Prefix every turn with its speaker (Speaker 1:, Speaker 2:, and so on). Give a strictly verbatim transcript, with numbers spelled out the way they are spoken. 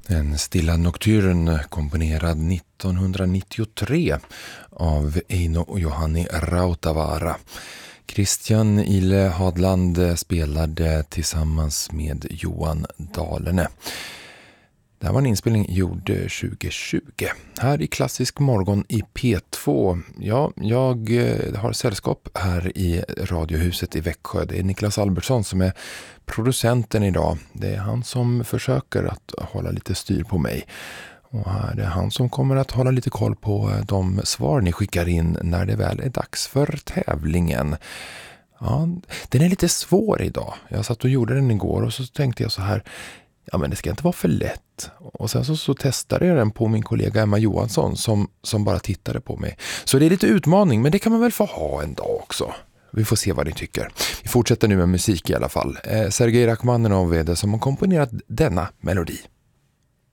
Speaker 1: En stilla nocturn komponerad nittonhundranittiotre av Eino och Johanni Rautavaara. Christian Ile Hadland spelade tillsammans med Johan Dahlene. Det här var en inspelning gjord tjugohundratjugo. Här i Klassisk morgon i P två. Ja, jag har sällskap här i Radiohuset i Växjö. Det är Niklas Albertsson som är producenten idag. Det är han som försöker att hålla lite styr på mig. Och här är det han som kommer att hålla lite koll på de svar ni skickar in när det väl är dags för tävlingen. Ja, den är lite svår idag. Jag satt och gjorde den igår och så tänkte jag så här... Ja, men det ska inte vara för lätt. Och sen så, så testade jag den på min kollega Emma Johansson som, som bara tittade på mig. Så det är lite utmaning, men det kan man väl få ha en dag också. Vi får se vad ni tycker. Vi fortsätter nu med musik i alla fall. Eh, Sergej Rachmaninov är det som har komponerat denna melodi.